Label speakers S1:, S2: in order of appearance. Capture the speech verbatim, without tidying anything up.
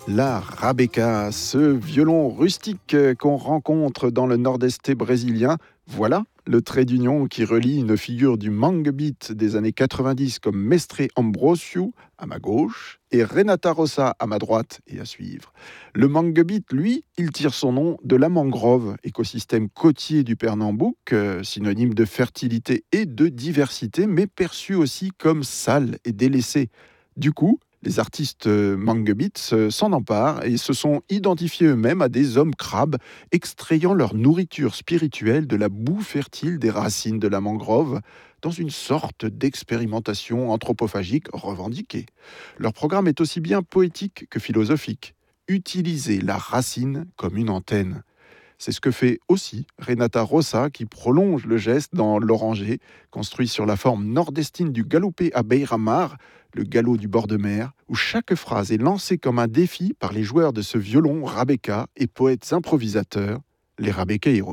S1: La rabeca, ce violon rustique qu'on rencontre dans le nord-est brésilien, voilà le trait d'union qui relie une figure du mangue beat des années quatre-vingt-dix comme Mestre Ambrosio à ma gauche et Renata Rossa à ma droite et à suivre. Le mangue beat, lui, il tire son nom de la mangrove, écosystème côtier du Pernambouc, euh, synonyme de fertilité et de diversité, mais perçu aussi comme sale et délaissé. Du coup, les artistes euh, Mangue Beats euh, s'en emparent et se sont identifiés eux-mêmes à des hommes crabes, extrayant leur nourriture spirituelle de la boue fertile des racines de la mangrove, dans une sorte d'expérimentation anthropophagique revendiquée. Leur programme est aussi bien poétique que philosophique. Utiliser la racine comme une antenne. C'est ce que fait aussi Renata Rossa qui prolonge le geste dans l'oranger, construit sur la forme nord-estine du galopé à Beira-Mar, le galop du bord de mer, où chaque phrase est lancée comme un défi par les joueurs de ce violon Rabeka et poètes improvisateurs, les Rabekeiros.